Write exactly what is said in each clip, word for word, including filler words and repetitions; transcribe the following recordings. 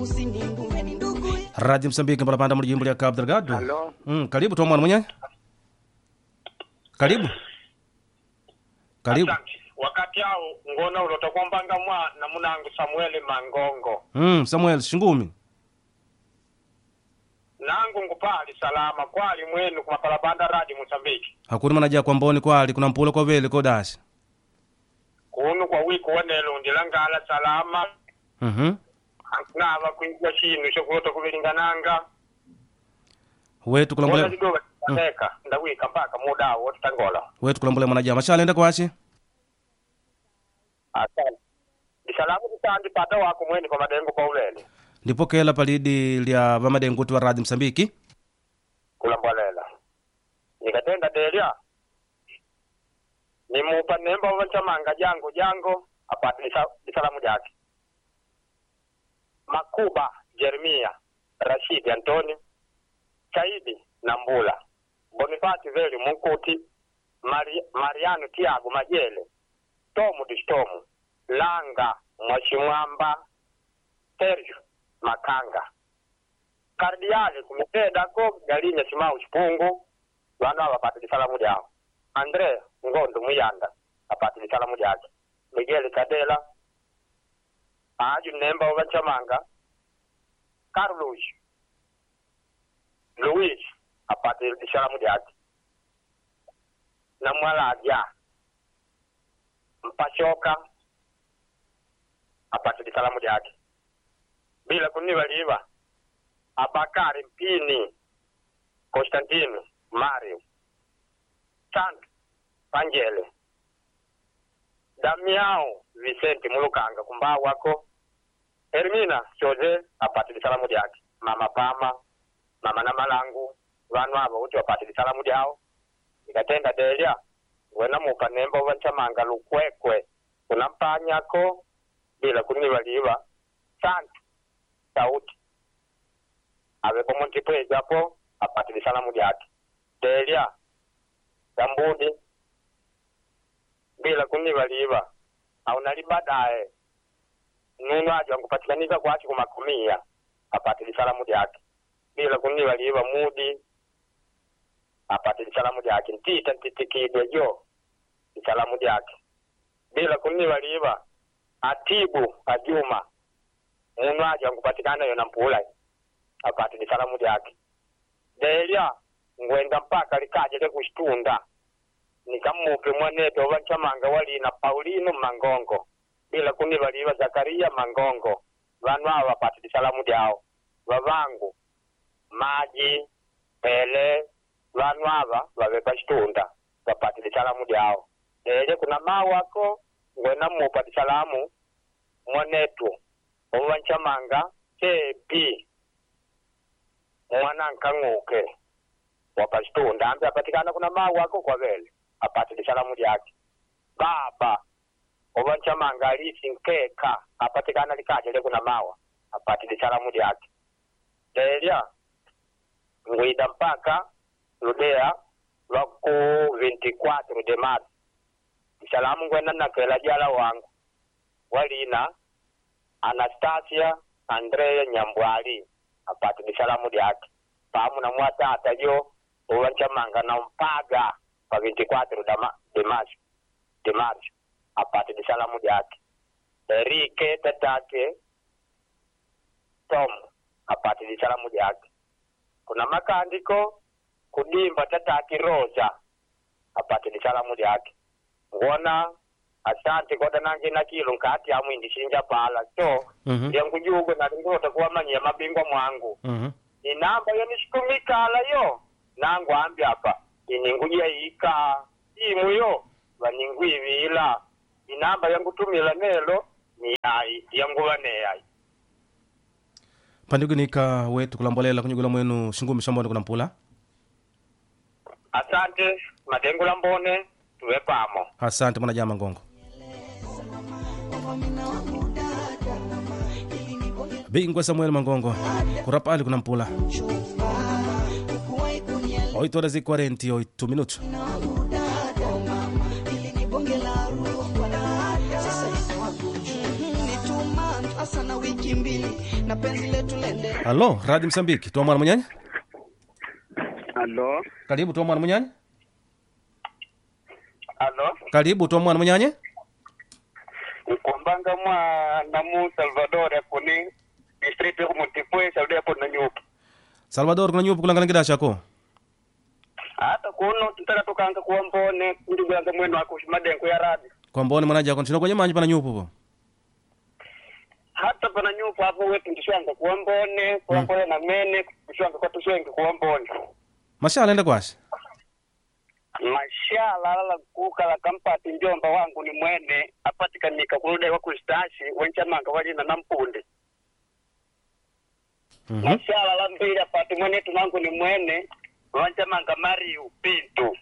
Radio Msambiki mpala panda muli jimbo lya Cabo Delgado. Hello. Mm, karibu tu mwana mwenye. Karibu. Karibu. Asante. Wakati hao ngona ulotokombanga mwa na munangu Samuel Mangongo. Mm, Samuel Shingumi. Nangu ngupali salama kwali mwenu kumapala banda Radio Msambiki. Hakuni manaja kwa mboni kwali kuna mpula kwa vele kwa dashi. Kunu kwa wiku wanelo ndilangala salama. Mhm. Nava kuingia chini shokuloto kubilingananga. Wetu kulambule. Wala didoga teka mm. Ndawika mpaka muda wote tangola. Wetu kulambule manaja mashala enda kwachi. Asante. Bisalamu ditandi pata wako mweni kwa madengo kwa ulele. Ndipo kela palidi lya vamadengo tu wa Radio Msambiki. Kulambolela. Nikatenda delia. Ni mupa nemba wanchamanga jango jango apati bisalamu jake. Makuba Jeremia Rashidi Antoni Saidi Nambula Bonifati Veli Munkuti Mari, Mariano Tiago Majele Tomu Distomu Langa Mwashimwamba Sergio Makanga Kardiale Kumutedako Galinya Simau Chipungu Wano wapati bisalamu jao Andre Ngondo Muyanda apati bisalamu jake Miguel Kadela Aju nemba wanchamanga Carlos Luis apate bisalamu jake na mwala aja Mpashoka apate bisalamu jake bila kuniwaliwa Abakari Mpini Constantino Mario Sant Pangele Damiao Vicente Mulukanga kumba wako Hermina Jose apate bisalamu jake Mama Pama Mama na Malangu wanu abo uti wapate bisalamu jao nikatenda delia wena mupa nemba wanchamanga lukwekwe unampanyako bila kuniwaliwa Sant Sauti awe kwa Montipwe japo apate bisalamu jake delia Gambudi bila kuniwaliwa au nalibadae nunu ajo angupatikanika kwa achi kumakumia apate bisalamu jake bila kuniwaliwa Mudi apate bisalamu jake ntita ntitikidwe jo bisalamu jake bila kuniwaliwa Atibu Ajuma nunu ajo angupatikana yona mpula apate bisalamu jake delia ngwenda mpaka likaje le kushtunda nikamupe mwaneto wanchamanga wali na Paulino Mangongo bila kunivaliwa Zakaria Mangongo wanu hawa wapate bisalamu jao wavangu Maji Pele wanu hawa waweka shtunda wapate bisalamu jao ele kuna mawako ngwena mupa bisalamu mwanetu wanchamanga Sepi mwana nkanguke wapashtunda ambe apatikana kuna mawako kwa vele apate bisalamu jake baba obanchamanga alisi nkeka apatikana likaje le kuna mawa apate bisalamu jake delia ngwida mpaka Ludea wako veinticuatro de marzo bisalamu ngwena nakela jala wangu walina Anastasia Andrea Nyambwali apate bisalamu jake pamu na mwatata jo obanchamanga na mpaga kwa veinticuatro de marzo de marzo apate bisalamu jake Erike tatake Tom apate bisalamu jake kuna makandiko Kudimba tatake Rosa apate bisalamu jake ngona asante kwa nange na kilo nkati amu indishinja pala so Mhm. ya ngujugo na ngota kuwa manya mabingwa mwangu Mhm. ni namba ya nishikumikala yo nangu ambi hapa iningujia ika simu yo vaningwivila inamba yangu tumila nelo ni ai yangu wane ai Pandigunika wetu kulambolela kunyugula mwenu Shingumi shamboni kuna mpula. asante madengo lambone tuwe pamo Asante manaja Mangongo. Bingwa Samuel Mangongo kurapali kuna mpula oito horas e quarenta e oito minutos. Sasa wiki mbili na penzi Halo, Radio Msambiki, toa mwana munyanya. Halo. Karibu toa mwana munyanya. Halo. Karibu toa mwana munyanya. Nikuambanga mwa namu Salvador kuni district ya Montepuez saudia hapo na nyupa. Salvador kuna nyupu kulangana kida chako. Hata kuno tutaka tukanga kuambone ndugu yangu mwenu wako madengo ya radi. Kwa mbone mwanaja kwa ntino kwenye manji pana nyupu po. Hata pana nyupa hapo wetu ndishwanga kuambone, kuambone na mene, kushwanga kwa tushwengi kuambone. Mashala enda kwasi. Mashala lala kuka la kampati njomba wangu ni mwene apatikanika kurude wa kustashi wenchamanga wali na nampunde. Mhm. Mashala la mbili apati mwene tunangu ni mwene wenchamanga Mariu Pinto.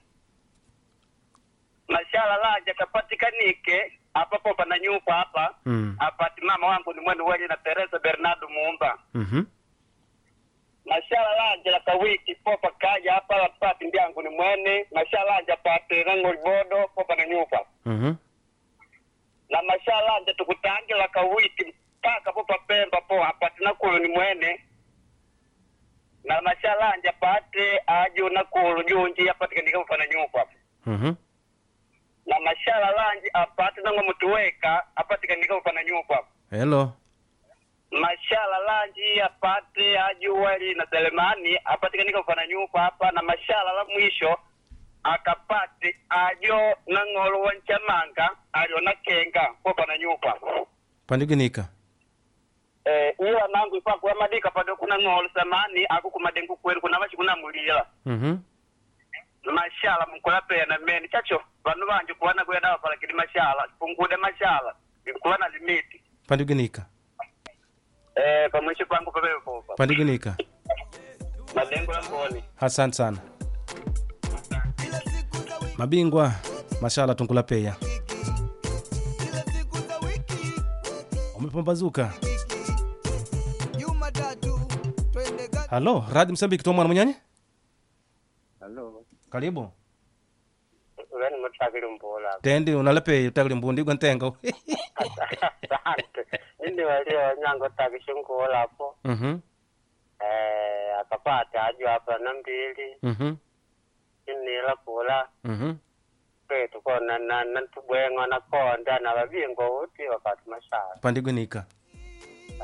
Mashala la aja kapatikanike hapa popa na nyupa hapa. Mm. Apati mama wangu ni mwene wali na Teresa Bernardo Muumba. Mhm. Mashala lanja la kawiki popa kaja hapa la pati ndiangu ni mwene. Mashala lanja pati rango bodo popa na nyupa. Mhm. Na mashala lanja tukutange la kawiki mpaka popa Pemba po apati na kulu ni mwene. Na mashala lanja pati ajo na kulu junji apati kanika popa na nyupa. Mhm. Na mashala lanja apati na ngomutuweka apati kanika popa na nyupa. Hello. Mashala lanji apate ajuwali na Selemani apatikanika kufana nyupa hapa. Na mashala la mwisho akapate ajo na ngolo wanchamanga alio na kenga popa na nyupa. Pandiginika. Eh iwa nangu ipa kwa madika pado kuna ngolo samani aku kumadengu kweli kuna wachi kuna mulila. Mhm. Mashala mkula pe na meni chacho banu banje kuana kwa dawa pala kidi mashala pungude mashala bikuana limiti. Pandiginika. Eh pamwisho pangu pepe popa. Pandiginika. Madengo la mboni. Asante sana. Mabingwa mashala tunkula peya. Umepambazuka. Halo, Radio Msambiki toa mwana munyanya. Halo. Karibu. Urani mtakili mbola. Tendi unalepe utakili mbundi kwa ntenga. Asante. Nindi walio nyango takishungola hapo. Mhm. Eh akapata ajo hapa na mbili. Mhm. Ini la pola. Mhm. Kwetu kona na na tubwengo na konda na babingo uti wakati mashala. Pandiginika.